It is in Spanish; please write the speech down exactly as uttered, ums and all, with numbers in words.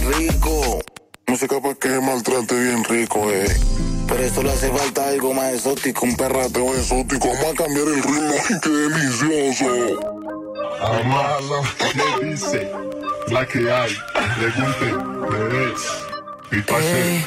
rico. Música pa' que maltrate bien rico, eh. Pero esto le hace falta algo más exótico. Un perrateo exótico. Vamos a cambiar el ritmo. ¡Qué delicioso! Amala, le dice la que hay. Pregunte, bebés. Y pase.